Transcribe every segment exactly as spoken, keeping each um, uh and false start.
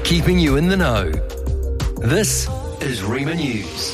keeping you in the know. This is Rima News.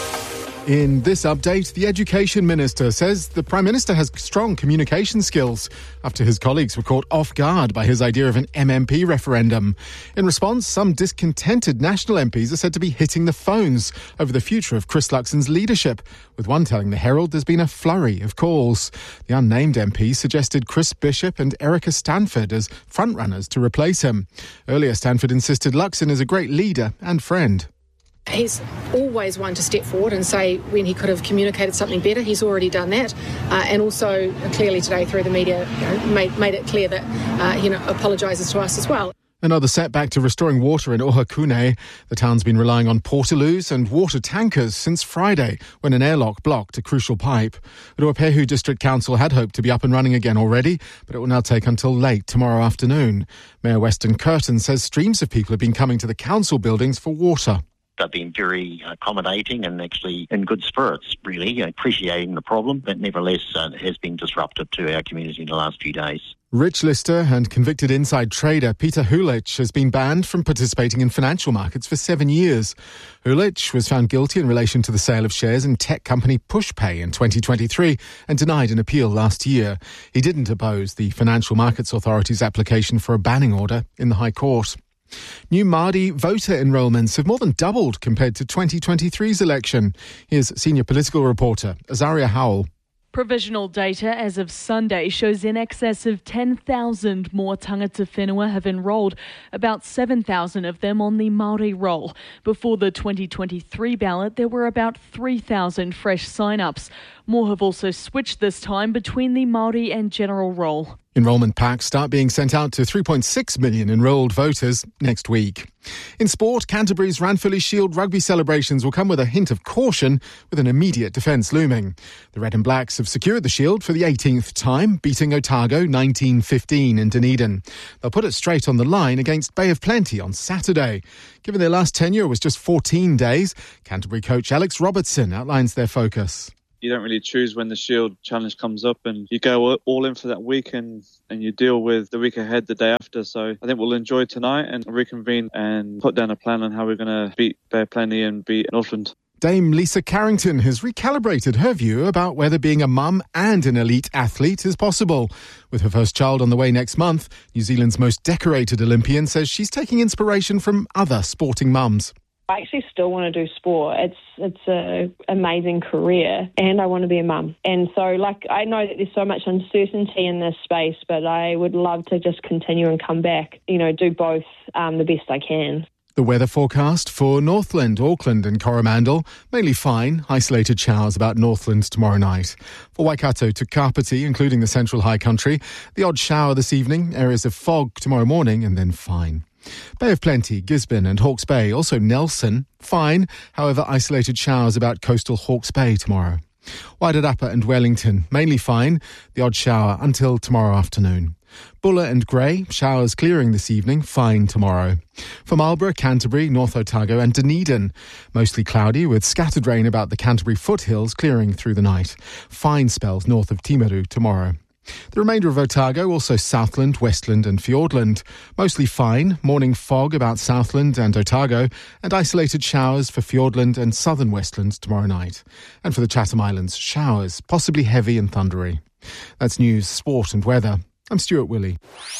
In this update, the Education Minister says the Prime Minister has strong communication skills after his colleagues were caught off guard by his idea of an M M P referendum. In response, some discontented National M Ps are said to be hitting the phones over the future of Chris Luxon's leadership, with one telling the Herald there's been a flurry of calls. The unnamed M P suggested Chris Bishop and Erica Stanford as frontrunners to replace him. Earlier, Stanford insisted Luxon is a great leader and friend. He's always one to step forward and say when he could have communicated something better. He's already done that. Uh, and also, clearly today through the media, you know, made, made it clear that uh, he you know, apologises to us as well. Another setback to restoring water in Ohakune. The town's been relying on portaloos and water tankers since Friday, when an airlock blocked a crucial pipe. Ruapehu District Council had hoped to be up and running again already, but it will now take until late tomorrow afternoon. Mayor Weston Curtin says streams of people have been coming to the council buildings for water. They've been very accommodating and actually in good spirits, really, appreciating the problem, but nevertheless uh, has been disruptive to our community in the last few days. Rich lister and convicted inside trader Peter Hulich has been banned from participating in financial markets for seven years. Hulich was found guilty in relation to the sale of shares in tech company Pushpay in twenty twenty-three and denied an appeal last year. He didn't oppose the Financial Markets Authority's application for a banning order in the High Court. New Māori voter enrolments have more than doubled compared to twenty twenty-three's election. Here's senior political reporter Azaria Howell. Provisional data as of Sunday shows in excess of ten thousand more tangata whenua have enrolled, about seven thousand of them on the Māori roll. Before the twenty twenty-three ballot, there were about three thousand fresh sign-ups. More have also switched this time between the Māori and general roll. Enrolment packs start being sent out to three point six million enrolled voters next week. In sport, Canterbury's Ranfurly Shield rugby celebrations will come with a hint of caution, with an immediate defence looming. The Red and Blacks have secured the Shield for the eighteenth time, beating Otago nineteen fifteen in Dunedin. They'll put it straight on the line against Bay of Plenty on Saturday. Given their last tenure was just fourteen days, Canterbury coach Alex Robertson outlines their focus. You don't really choose when the Shield challenge comes up, and you go all in for that week and, and you deal with the week ahead the day after. So I think we'll enjoy tonight and reconvene and put down a plan on how we're going to beat Bay Plenty and beat Northland. Dame Lisa Carrington has recalibrated her view about whether being a mum and an elite athlete is possible. With her first child on the way next month, New Zealand's most decorated Olympian says she's taking inspiration from other sporting mums. I actually still want to do sport. It's it's an amazing career, and I want to be a mum. And so, like, I know that there's so much uncertainty in this space, but I would love to just continue and come back, you know, do both um, the best I can. The weather forecast for Northland, Auckland and Coromandel, mainly fine, isolated showers about Northland tomorrow night. For Waikato to Kapiti, including the central high country, the odd shower this evening, areas of fog tomorrow morning and then fine. Bay of Plenty, Gisborne and Hawke's Bay, also Nelson, fine, however isolated showers about coastal Hawke's Bay tomorrow. Wairarapa and Wellington, mainly fine, the odd shower until tomorrow afternoon. Bulla and Grey, showers clearing this evening, fine tomorrow. For Marlborough, Canterbury, North Otago and Dunedin, mostly cloudy with scattered rain about the Canterbury foothills clearing through the night. Fine spells north of Timaru tomorrow. The remainder of Otago, also Southland, Westland and Fiordland. Mostly fine, morning fog about Southland and Otago, and isolated showers for Fiordland and southern Westland tomorrow night. And for the Chatham Islands, showers, possibly heavy and thundery. That's news, sport and weather. I'm Stuart Willey.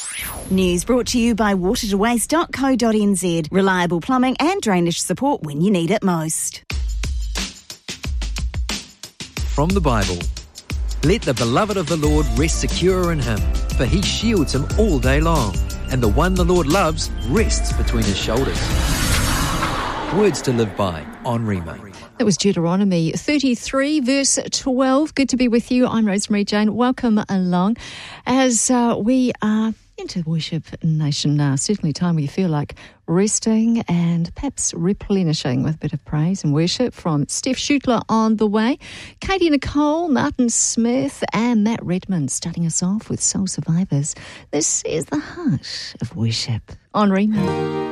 News brought to you by water to waste dot co dot n z. Reliable plumbing and drainage support when you need it most. From the Bible. Let the beloved of the Lord rest secure in him, for he shields him all day long, and the one the Lord loves rests between his shoulders. Words to live by on Rima. That was Deuteronomy thirty-three, verse twelve. Good to be with you. I'm Rosemary Jane. Welcome along as uh, we are into Worship Nation now. Certainly time where you feel like resting and perhaps replenishing with a bit of praise and worship from Steph Schutler on the way. Katie Nicole, Martin Smith and Matt Redmond starting us off with Soul Survivors. This is the heart of worship on Rima.